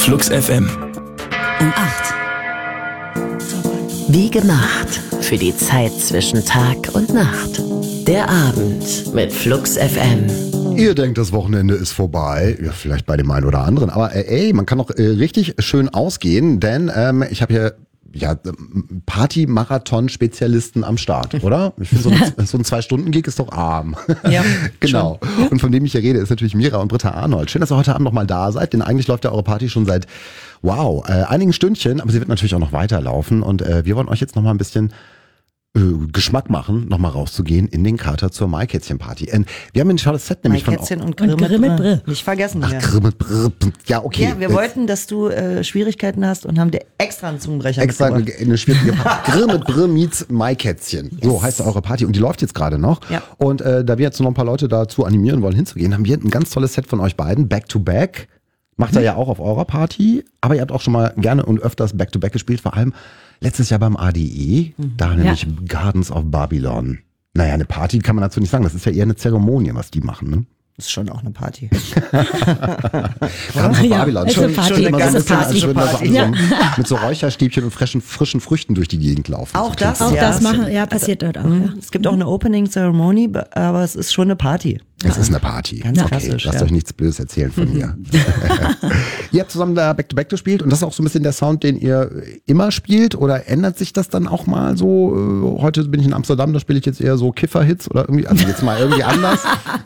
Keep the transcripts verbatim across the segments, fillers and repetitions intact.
Flux F M. Um acht. Wie gemacht für die Zeit zwischen Tag und Nacht. Der Abend mit Flux F M. Ihr denkt, das Wochenende ist vorbei, ja, vielleicht bei dem einen oder anderen, aber äh, ey, man kann doch äh, richtig schön ausgehen, denn ähm, ich habe hier ja Party-Marathon-Spezialisten am Start, oder? Ich finde, so ein, so ein Zwei-Stunden-Gig ist doch arm. Ja, genau. Ja. Und von dem ich hier rede, ist natürlich Mira und Britta Arnold. Schön, dass ihr heute Abend nochmal da seid, denn eigentlich läuft ja eure Party schon seit, wow, äh, einigen Stündchen, aber sie wird natürlich auch noch weiterlaufen und äh, wir wollen euch jetzt nochmal ein bisschen Geschmack machen, nochmal rauszugehen in den Kater zur Maikätzchen-Party. Und wir haben ein tolles Set nämlich von... Maikätzchen und Grimme mit Brr. Nicht vergessen. Ach, Grimme mit Brr. Ja, okay. Ja, wir äh, wollten, dass du äh, Schwierigkeiten hast und haben dir extra einen Zungenbrecher extra mitgebracht. eine schwierige Party. Grimme mit Brr meets Maikätzchen. Yes. So heißt eure Party. Und die läuft jetzt gerade noch. Ja. Und äh, da wir jetzt noch ein paar Leute dazu animieren wollen, hinzugehen, haben wir ein ganz tolles Set von euch beiden. Back to Back. Macht ihr ja auch auf eurer Party. Aber ihr habt auch schon mal gerne und öfters Back to Back gespielt. Vor allem letztes Jahr beim A D E, da nämlich ja. Gardens of Babylon. Naja, eine Party kann man dazu nicht sagen. Das ist ja eher eine Zeremonie, was die machen, ne? Das ist schon auch eine Party. Gardens of ja, Babylon. Schon, schon, Party. schon immer so ein bisschen, als würden wir so, ja. so mit so Räucherstäbchen und frischen, frischen Früchten durch die Gegend laufen. Auch so das, auch ja. das machen, ja, passiert dort auch. Ja. Es gibt auch eine Opening Ceremony, aber es ist schon eine Party. Es ist eine Party. Ganz okay, klassisch, lasst ja. euch nichts Blödes erzählen von mir. Ihr habt zusammen da Back-to-Back gespielt und das ist auch so ein bisschen der Sound, den ihr immer spielt oder ändert sich das dann auch mal so? Heute bin ich in Amsterdam, da spiele ich jetzt eher so Kiffer-Hits oder irgendwie, also jetzt mal irgendwie anders.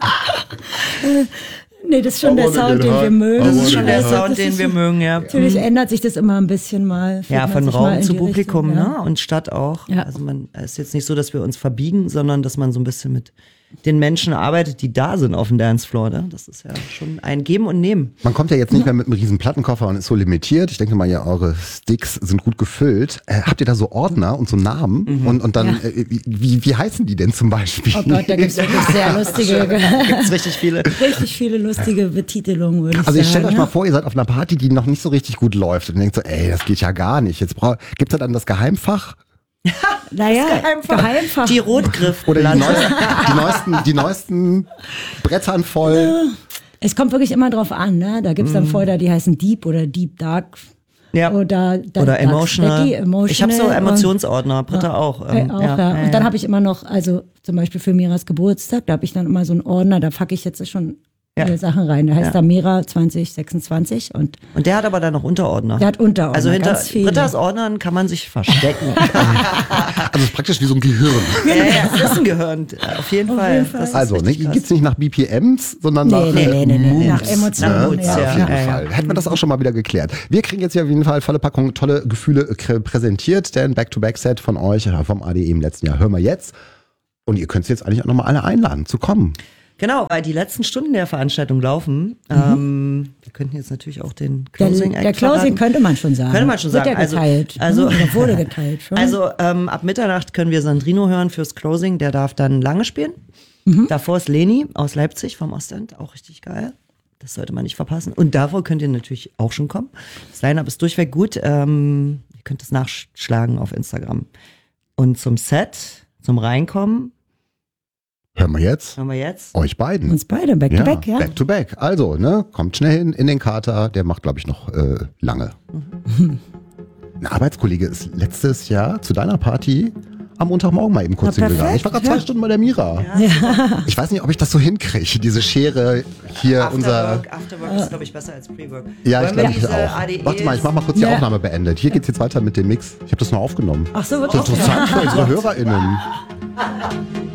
Nee, das ist schon der Sound, den wir mögen. Das ist schon der Also, Sound, den wir mögen, ja. Natürlich ändert sich das immer ein bisschen mal. Ja, von Raum zu Publikum, Richtung, ja. ne? Und Stadt auch. Ja. Also man es ist jetzt nicht so, dass wir uns verbiegen, sondern dass man so ein bisschen mit den Menschen arbeitet, die da sind auf dem Dancefloor. Ne? Das ist ja schon ein Geben und Nehmen. Man kommt ja jetzt nicht mehr mit einem riesen Plattenkoffer und ist so limitiert. Ich denke mal, ja, eure Sticks sind gut gefüllt. Äh, habt ihr da so Ordner und so Namen? Mhm. Und, und dann, ja. äh, wie, wie heißen die denn zum Beispiel? Oh Gott, da gibt es wirklich sehr lustige, gibt's richtig viele. richtig viele lustige Betitelungen, würde ich also ich sagen. stelle euch mal vor, ihr seid auf einer Party, die noch nicht so richtig gut läuft und denkt so, ey, das geht ja gar nicht. Jetzt gibt es da dann das Geheimfach? Naja, Geheimfach. Geheimfach. Die Rotgriff. Oder die neuesten, die neuesten, die neuesten Brettern voll. Es kommt wirklich immer drauf an, ne? Da gibt's dann Mm. Folder, die heißen Deep oder Deep Dark. Ja. Oder, da, Oder emotional. Becky, emotional. Ich habe so Emotionsordner, Britta ja, auch. Ähm, auch ja. Ja. Und dann habe ich immer noch, also zum Beispiel für Miras Geburtstag, da habe ich dann immer so einen Ordner, da packe ich jetzt schon Ja. viele Sachen rein. Da heißt Ja. da Mira zwanzig sechsundzwanzig und Und der hat aber dann noch Unterordner. der hat Unterordner, Also hinter ganz viele. Brittas Ordnern kann man sich verstecken. Also es ist praktisch wie so ein Gehirn. ja, ja, das ist ein Gehirn. Auf jeden Auf Fall. jeden Fall. Das ist Also, ne, richtig krass. gibt's nicht nach B P Ms, sondern Nee, nach nee, nee, nee, nee, Moods, nach Emotionen, ne? Moods, Ja, ja. auf jeden Ja, ja. Fall. Hätten wir das auch schon mal wieder geklärt. Wir kriegen jetzt ja auf jeden Fall volle Packung tolle Gefühle äh, präsentiert, denn Back-to-Back-Set von euch äh, vom A D E im letzten Jahr hören wir jetzt. Und ihr könnt jetzt eigentlich auch nochmal alle einladen zu kommen. Genau, weil die letzten Stunden der Veranstaltung laufen. Mhm. Ähm, wir könnten jetzt natürlich auch den Closing Der, der Closing könnte man schon sagen. Könnte man schon Wird sagen. ja geteilt. Also, also, Oder wurde geteilt schon. Also ähm, ab Mitternacht können wir Sandrino hören fürs Closing. Der darf dann lange spielen. Mhm. Davor ist Leni aus Leipzig vom Ostend. Auch richtig geil. Das sollte man nicht verpassen. Und davor könnt ihr natürlich auch schon kommen. Das Line-Up ist durchweg gut. Ähm, ihr könnt es nachschlagen auf Instagram. Und zum Set, zum Reinkommen, Hören wir jetzt hören wir jetzt. euch beiden. Uns beide, back ja, to back, ja. Back to back. Also, ne, kommt schnell hin in den Kater. Der macht, glaube ich, noch äh, lange. Mhm. Ein Arbeitskollege ist letztes Jahr zu deiner Party am Montagmorgen mal eben kurz Na, hingegangen. perfekt, Ich war gerade ja. zwei Stunden bei der Mira. Ja. Ich weiß nicht, ob ich das so hinkriege, diese Schere hier unser... Afterwork, Afterwork ist, glaube ich, besser als Pre-Work. Ja, ich Wollen glaube wir ich diese auch. A D Es Warte mal, ich mach mal kurz die Ja. Aufnahme beendet. Hier geht's jetzt weiter mit dem Mix. Ich habe das nur aufgenommen. Ach so, wird Das ist interessant für unsere HörerInnen.